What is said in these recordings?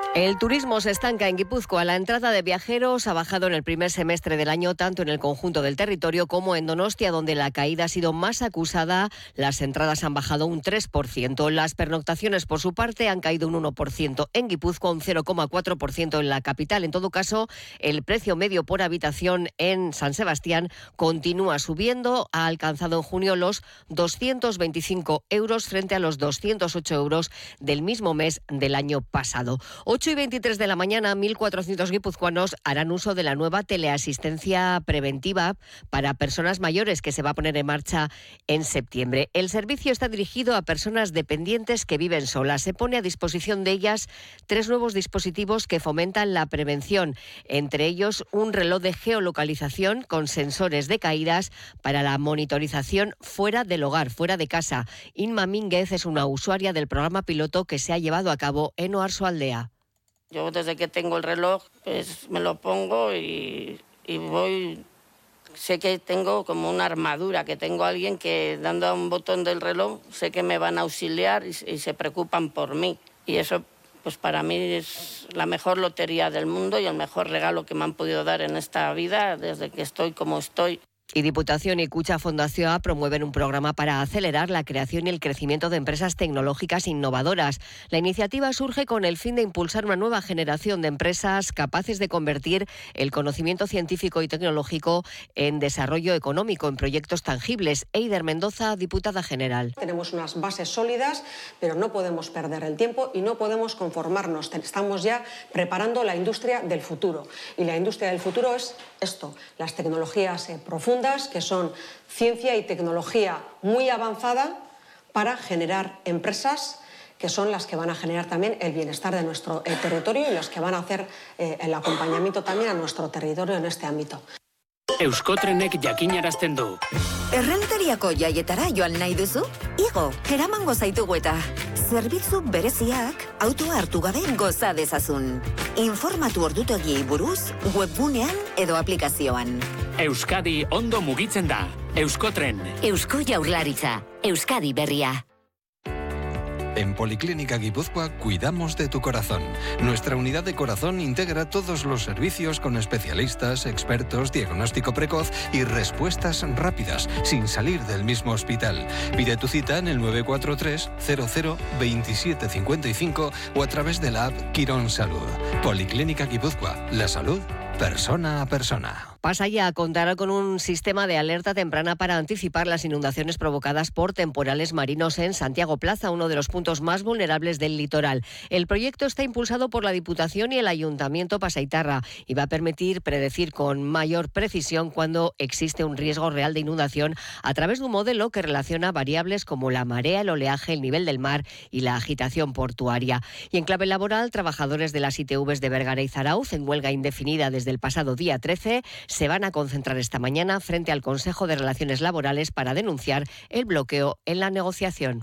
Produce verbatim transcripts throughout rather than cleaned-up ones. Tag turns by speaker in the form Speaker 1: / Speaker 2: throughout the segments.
Speaker 1: El turismo se estanca en Guipúzcoa. La entrada de viajeros ha bajado en el primer semestre del año, tanto en el conjunto del territorio como en Donostia, donde la caída ha sido más acusada. Las entradas han bajado un tres por ciento. Las pernoctaciones, por su parte, han caído un uno por ciento en Guipúzcoa, un cero coma cuatro por ciento en la capital. En todo caso, el precio medio por habitación en San Sebastián continúa subiendo. Ha alcanzado en junio los doscientos veinticinco euros frente a los doscientos ocho euros del mismo mes del año pasado. ocho y veintitrés de la mañana, mil cuatrocientos guipuzcoanos harán uso de la nueva teleasistencia preventiva para personas mayores que se va a poner en marcha en septiembre. El servicio está dirigido a personas dependientes que viven solas. Se pone a disposición de ellas tres nuevos dispositivos que fomentan la prevención, entre ellos un reloj de geolocalización con sensores de caídas para la monitorización fuera del hogar, fuera de casa. Inma Mínguez es una usuaria del programa piloto que se ha llevado a cabo en Oarsoaldea.
Speaker 2: Yo desde que tengo el reloj, pues me lo pongo y, y voy, sé que tengo como una armadura, que tengo a alguien que dando a un botón del reloj, sé que me van a auxiliar y, y se preocupan por mí. Y eso, pues para mí es la mejor lotería del mundo y el mejor regalo que me han podido dar en esta vida desde que estoy como estoy.
Speaker 1: Y Diputación y Cucha Fundación promueven un programa para acelerar la creación y el crecimiento de empresas tecnológicas innovadoras. La iniciativa surge con el fin de impulsar una nueva generación de empresas capaces de convertir el conocimiento científico y tecnológico en desarrollo económico, en proyectos tangibles. Eider Mendoza, diputada general.
Speaker 3: Tenemos unas bases sólidas, pero no podemos perder el tiempo y no podemos conformarnos. Estamos ya preparando la industria del futuro. Y la industria del futuro es esto, las tecnologías eh, profundas, que son ciencia y tecnología muy avanzada para generar empresas que son las que van a generar también el bienestar de nuestro eh, territorio y las que van a hacer eh, el acompañamiento también a nuestro territorio en este ámbito.
Speaker 4: Euskotrenek jakinarazten du.
Speaker 5: Errenteriako jaietara joan nahi duzu? Igo, eramango zaitugu eta zerbitzu bereziak autoa hartu gabe goza dezazun. Informatu ordutegiei buruz webgunean edo aplikazioan.
Speaker 4: Euskadi ondo mugitzen da. Euskotren.
Speaker 5: Eusko Jaurlaritza. Euskadi berria.
Speaker 6: En Policlínica Guipúzcoa cuidamos de tu corazón. Nuestra unidad de corazón integra todos los servicios con especialistas, expertos, diagnóstico precoz y respuestas rápidas, sin salir del mismo hospital. Pide tu cita en el nueve cuatro tres cero cero veintisiete cincuenta y cinco o a través de la app Quirón Salud. Policlínica Guipúzcoa, la salud persona a persona.
Speaker 1: Pasaia contará con un sistema de alerta temprana para anticipar las inundaciones provocadas por temporales marinos en Santiago Plaza, uno de los puntos más vulnerables del litoral. El proyecto está impulsado por la Diputación y el Ayuntamiento pasaitarra y va a permitir predecir con mayor precisión cuando existe un riesgo real de inundación a través de un modelo que relaciona variables como la marea, el oleaje, el nivel del mar y la agitación portuaria. Y en clave laboral, trabajadores de las I T Vs de Bergara y Zarauz, en huelga indefinida desde el pasado día trece, se van a concentrar esta mañana frente al Consejo de Relaciones Laborales para denunciar el bloqueo en la negociación.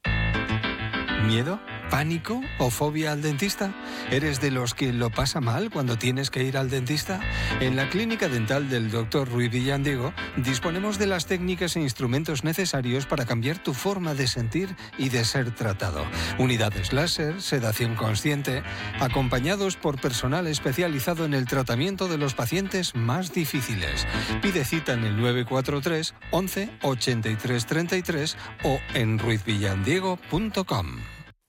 Speaker 6: ¿Miedo? ¿Pánico o fobia al dentista? ¿Eres de los que lo pasa mal cuando tienes que ir al dentista? En la clínica dental del doctor Ruiz Villandiego disponemos de las técnicas e instrumentos necesarios para cambiar tu forma de sentir y de ser tratado. Unidades láser, sedación consciente, acompañados por personal especializado en el tratamiento de los pacientes más difíciles. Pide cita en el nueve cuatro tres once ochenta y tres treinta y tres o en ruiz villandiego punto com.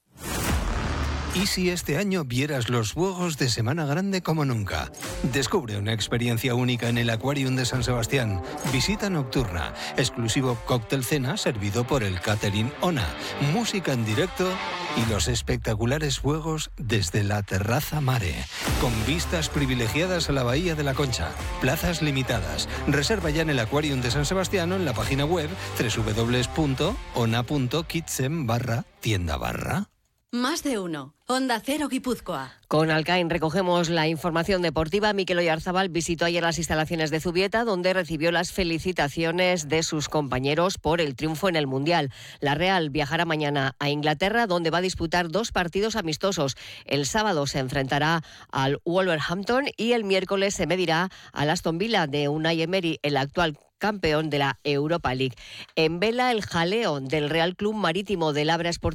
Speaker 6: ¿Y si este año vieras los fuegos de Semana Grande como nunca? Descubre una experiencia única en el Aquarium de San Sebastián. Visita nocturna, exclusivo cóctel cena servido por el Catering ONA, música en directo y los espectaculares fuegos desde la terraza Mare, con vistas privilegiadas a la Bahía de la Concha. Plazas limitadas. Reserva ya en el Aquarium de San Sebastián o en la página web doble u doble u doble u punto ona punto kitzen barra tienda barra.
Speaker 7: Más de uno. Onda Cero Guipúzcoa.
Speaker 1: Con Alcain recogemos la información deportiva. Mikel Oyarzábal visitó ayer las instalaciones de Zubieta, donde recibió las felicitaciones de sus compañeros por el triunfo en el Mundial. La Real viajará mañana a Inglaterra, donde va a disputar dos partidos amistosos. El sábado se enfrentará al Wolverhampton y el miércoles se medirá al Aston Villa de Unai Emery, el actual campeón de la Europa League. En vela, el jaleo del Real Club Marítimo del Abra Sporting